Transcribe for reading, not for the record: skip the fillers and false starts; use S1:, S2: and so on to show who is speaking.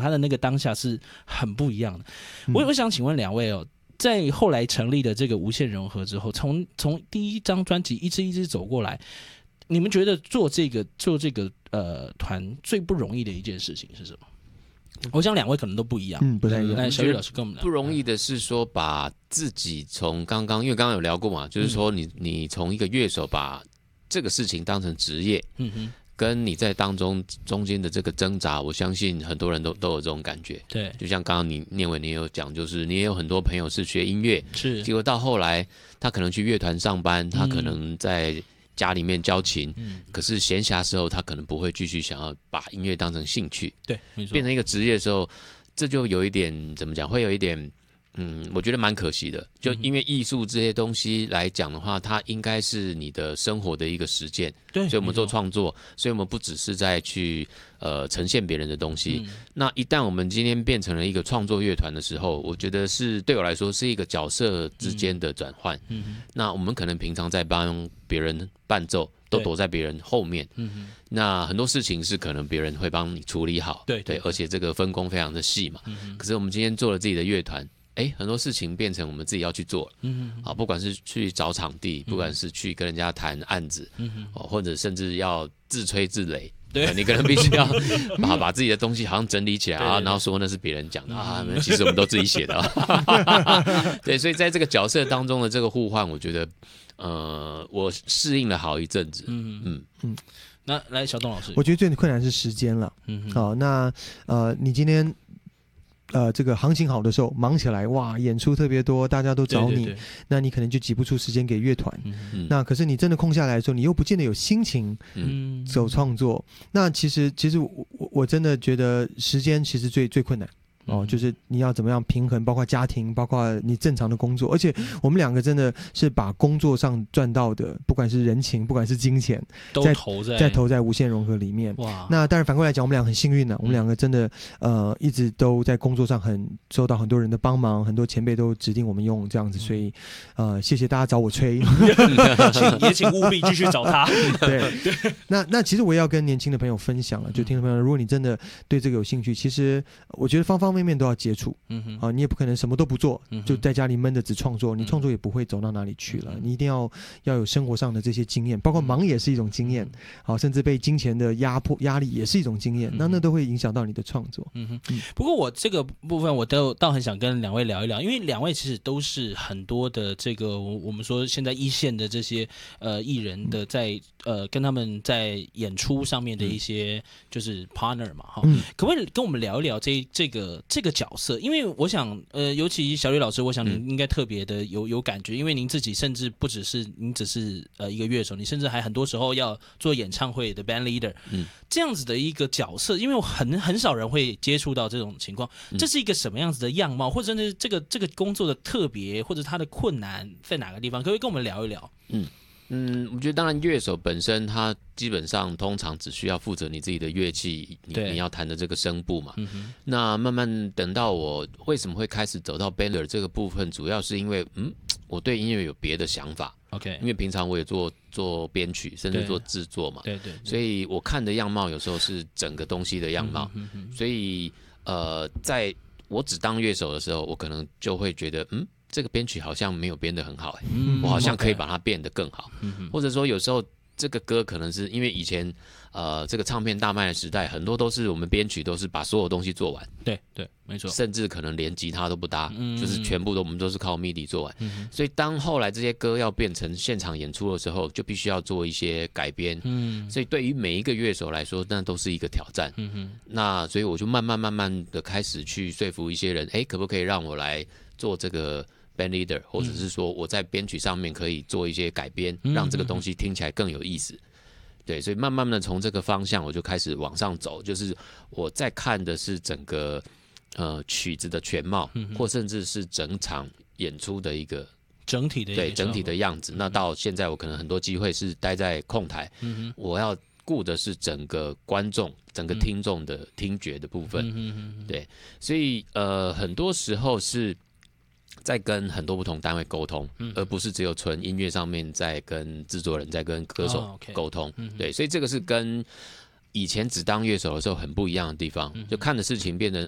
S1: 他的那个当下是很不一样的。我想请问两位哦，在后来成立的这个无限融合之后，从第一张专辑一支走过来，你们觉得做这个团最不容易的一件事情是什么？我想两位可能都不一样，
S2: 不太一样。
S1: 那小雨老师跟我们聊。
S3: 不容易的是说，把自己从刚刚，因为刚刚有聊过嘛，就是说你从一个乐手把这个事情当成职业，跟你在当中中间的这个挣扎，我相信很多人都有这种感觉。
S1: 对，
S3: 就像刚刚念伟你也有讲，就是你也有很多朋友是学音乐，
S1: 是，
S3: 结果到后来他可能去乐团上班，他可能在家里面教琴，可是闲暇时候他可能不会继续想要把音乐当成兴趣，
S1: 对，没错，
S3: 变成一个职业的时候，这就有一点怎么讲，会有一点我觉得蛮可惜的。就因为艺术这些东西来讲的话，它应该是你的生活的一个实践，
S1: 对，
S3: 所以我们做创作，所以我们不只是在去呈现别人的东西。那一旦我们今天变成了一个创作乐团的时候，我觉得是对我来说是一个角色之间的转换。那我们可能平常在帮别人伴奏，都躲在别人后面。那很多事情是可能别人会帮你处理好，对，而且这个分工非常的细嘛。可是我们今天做了自己的乐团，很多事情变成我们自己要去做了。不管是去找场地，不管是去跟人家谈案子，或者甚至要自吹自擂。对，你可能必须要把自己的东西好像整理起来啊，然后说那是别人讲的啊，其实我们都自己写的。对，所以在这个角色当中的这个互换，我觉得我适应了好一阵子。
S1: 那来小董老师，
S2: 我觉得最困难是时间了。那你今天这个行情好的时候忙起来，哇，演出特别多，大家都找你，那你可能就挤不出时间给乐团。那可是你真的空下来的时候，你又不见得有心情走创作。那其实我真的觉得时间其实最困难。就是你要怎么样平衡，包括家庭，包括你正常的工作，而且我们两个真的是把工作上赚到的，不管是人情，不管是金钱，
S1: 都
S2: 投在无限融合里面。
S1: 哇！
S2: 那当然反过来讲，我们俩很幸运呢，我们两个真的一直都在工作上受到很多人的帮忙，很多前辈都指定我们用这样子，所以谢谢大家找我吹，
S1: 也请务必继续找他。
S2: 对，那其实我也要跟年轻的朋友分享了，就听众朋友，如果你真的对这个有兴趣，其实我觉得方方面面都要接触。你也不可能什么都不做，就在家里闷着只创作，你创作也不会走到哪里去了。你一定要有生活上的这些经验，包括忙也是一种经验，甚至被金钱的压力也是一种经验，那都会影响到你的创作。
S1: 不过我这个部分我倒很想跟两位聊一聊，因为两位其实都是很多的这个我们说现在一线的这些艺人的在跟他们在演出上面的一些就是 partner 嘛，可不可以跟我们聊一聊这个角色？因为我想尤其小吕老师，我想您应该特别的有感觉，因为您自己甚至不只是您只是一个乐手，你甚至还很多时候要做演唱会的 band leader，这样子的一个角色，因为我很少人会接触到这种情况，这是一个什么样子的样貌，或者是这个工作的特别，或者它的困难在哪个地方？可不可以跟我们聊一聊？
S3: 我觉得当然乐手本身他基本上通常只需要负责你自己的乐器，你要弹的这个声部嘛。那慢慢等到我为什么会开始走到 bander 这个部分，主要是因为我对音乐有别的想法。
S1: OK，
S3: 因为平常我也做编曲，甚至做制作嘛。对，所以我看的样貌有时候是整个东西的样貌。所以在我只当乐手的时候，我可能就会觉得这个编曲好像没有编得很好，我好像可以把它变得更好。或者说有时候这个歌可能是因为以前这个唱片大卖的时代，很多都是我们编曲都是把所有东西做完。
S1: 对，没错。
S3: 甚至可能连吉他都不搭，就是全部我们都是靠 MIDI 做完。所以当后来这些歌要变成现场演出的时候，就必须要做一些改编。所以对于每一个乐手来说，那都是一个挑战。那所以我就慢慢的开始去说服一些人，可不可以让我来做这个band leader， 或者是说我在编曲上面可以做一些改编，让这个东西听起来更有意思。对，所以慢慢的从这个方向我就开始往上走，就是我在看的是整个曲子的全貌，或甚至是整场演出的一个整体的样子。那到现在我可能很多机会是待在控台，我要顾的是整个观众、整个听众的听觉的部分。对，所以很多时候是在跟很多不同单位沟通，而不是只有纯音乐上面在跟制作人、在跟歌手沟通。对，所以这个是跟以前只当乐手的时候很不一样的地方，就看的事情变成